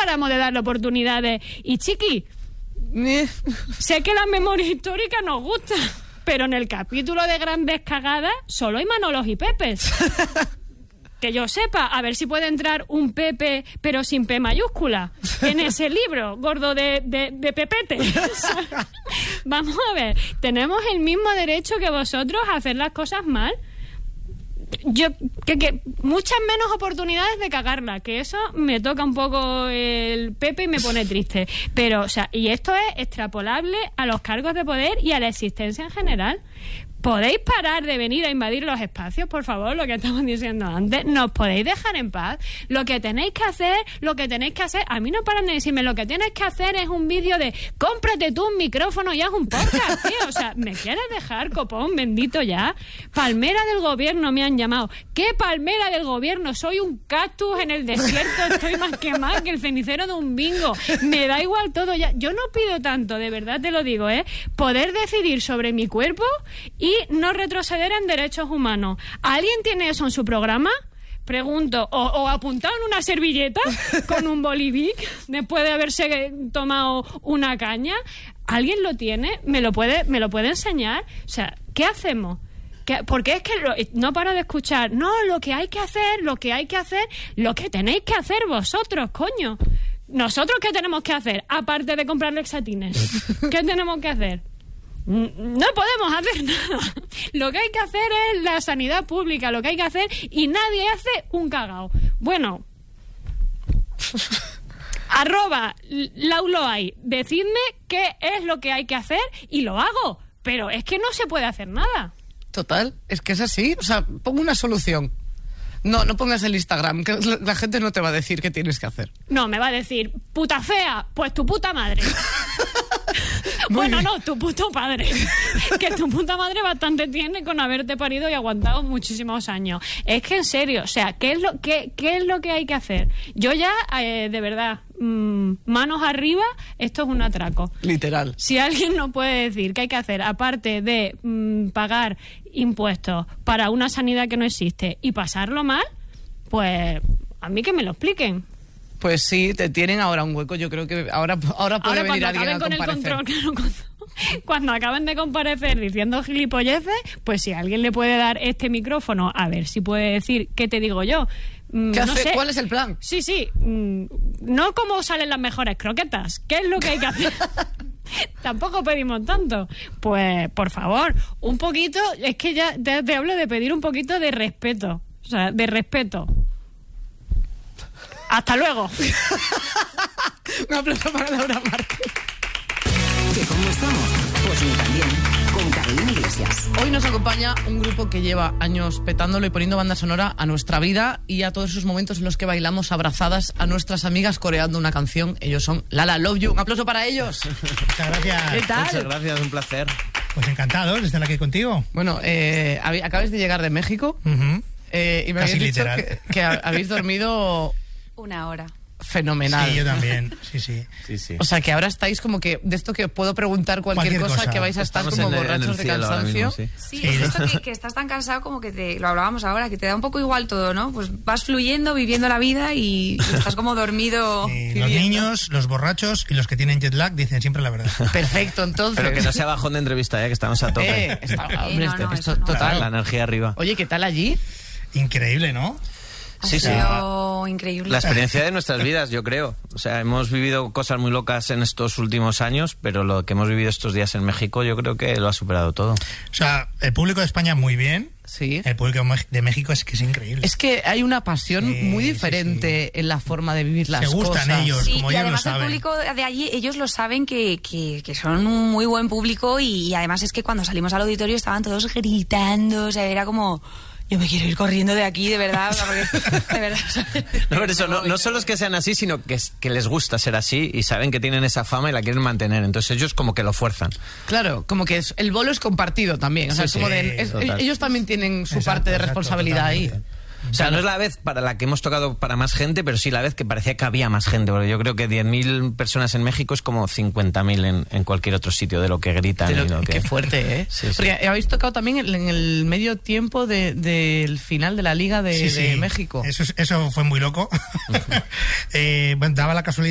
paramos de darle oportunidades. Y chiqui, sé que la memoria histórica nos gusta, pero en el capítulo de Grandes Cagadas solo hay Manolos y Pepes. Que yo sepa, a ver si puede entrar un Pepe, pero sin P mayúscula, en ese libro, gordo de Pepete. Vamos a ver, ¿tenemos el mismo derecho que vosotros a hacer las cosas mal? Que muchas menos oportunidades de cagarla, que eso me toca un poco el Pepe y me pone triste. Pero, o sea, y esto es extrapolable a los cargos de poder y a la existencia en general. ¿Podéis parar de venir a invadir los espacios, por favor? Lo que estamos diciendo antes. ¿Nos podéis dejar en paz? Lo que tenéis que hacer... A mí no paran de decirme, lo que tienes que hacer es un vídeo de cómprate tú un micrófono y haz un podcast, tío. O sea, ¿me quieres dejar, copón? Bendito ya. Palmera del gobierno me han llamado. ¿Qué palmera del gobierno? Soy un cactus en el desierto. Estoy más quemada que el cenicero de un bingo. Me da igual todo ya. Yo no pido tanto, de verdad te lo digo, poder decidir sobre mi cuerpo y no retroceder en derechos humanos. ¿Alguien tiene eso en su programa? Pregunto, o apuntado en una servilleta con un bolivic después de haberse tomado una caña. ¿Alguien lo tiene? ¿Me lo puede enseñar? O sea, ¿qué hacemos? Porque es que no paro de escuchar, no, lo que tenéis que hacer vosotros, coño. ¿Nosotros qué tenemos que hacer? Aparte de comprar Lexatines. ¿Qué tenemos que hacer? No podemos hacer nada. Lo que hay que hacer es la sanidad pública, lo que hay que hacer, y nadie hace un cagao. Bueno, @lauloay, decidme qué es lo que hay que hacer y lo hago, pero es que no se puede hacer nada. Total, es que es así. O sea, pongo una solución. No pongas el Instagram, que la gente no te va a decir qué tienes que hacer. No, me va a decir, puta fea, pues tu puta madre. No, tu puto padre. Que tu puta madre bastante tiene con haberte parido y aguantado muchísimos años. Es que en serio, o sea, ¿qué es lo que hay que hacer? Yo ya, de verdad, manos arriba, esto es un atraco. Literal. Si alguien no puede decir qué hay que hacer, aparte de pagar impuestos para una sanidad que no existe y pasarlo mal, pues a mí que me lo expliquen. Pues sí, te tienen ahora un hueco. Yo creo que ahora puede venir alguien a comparecer. Cuando acaben de comparecer diciendo gilipolleces, pues si alguien le puede dar este micrófono, a ver si puede decir qué te digo yo. No sé. ¿Cuál es el plan? Sí. No cómo salen las mejores croquetas. ¿Qué es lo que hay que hacer? Tampoco pedimos tanto. Pues, por favor, un poquito... Es que ya te hablo de pedir un poquito de respeto. O sea, de respeto. ¡Hasta luego! Un aplauso para Laura Martín. ¿Que cómo estamos? Pues muy también, con Carolina Iglesias. Hoy nos acompaña un grupo que lleva años petándolo y poniendo banda sonora a nuestra vida y a todos esos momentos en los que bailamos abrazadas a nuestras amigas coreando una canción. Ellos son Lala Love You. Un aplauso para ellos. Muchas gracias. ¿Qué tal? Muchas gracias, un placer. Pues encantados de estar aquí contigo. Bueno, acabas de llegar de México. Uh-huh. Y me habéis dicho que habéis dormido... Una hora. Fenomenal. Sí, yo también. Sí. O sea, que ahora estáis como que de esto que puedo preguntar cualquier cosa, que vais a estar estamos como borrachos de cansancio. Mismo, sí, es esto que estás tan cansado como que lo hablábamos ahora, que te da un poco igual todo, ¿no? Pues vas fluyendo, viviendo la vida y estás como dormido. Los niños, los borrachos y los que tienen jet lag dicen siempre la verdad. Perfecto, entonces. Pero que no sea bajón de entrevista, que estamos a tope. Total. La energía arriba. Oye, ¿qué tal allí? Increíble, ¿no? Sí. Increíble. La experiencia de nuestras vidas, yo creo. O sea, hemos vivido cosas muy locas en estos últimos años, pero lo que hemos vivido estos días en México, yo creo que lo ha superado todo. O sea, el público de España muy bien. Sí. El público de México es que es increíble. Es que hay una pasión muy diferente en la forma de vivir las cosas. Se gustan ellos, como y ellos además lo saben. El público de allí, ellos lo saben que son un muy buen público y además es que cuando salimos al auditorio estaban todos gritando, o sea, era como... Yo me quiero ir corriendo de aquí, de verdad. De verdad. No, pero eso, no solo es que sean así, sino que les gusta ser así y saben que tienen esa fama y la quieren mantener. Entonces ellos como que lo fuerzan. Claro, como que el bolo es compartido también. O sea, ellos también tienen su parte de responsabilidad ahí. O sea, no es la vez para la que hemos tocado para más gente, pero sí la vez que parecía que había más gente. Porque yo creo que 10.000 personas en México es como 50.000 en cualquier otro sitio de lo que gritan. Qué fuerte, ¿eh? Sí. Porque habéis tocado también en el medio tiempo del final de la Liga de México. Eso fue muy loco. Bueno, daba la casualidad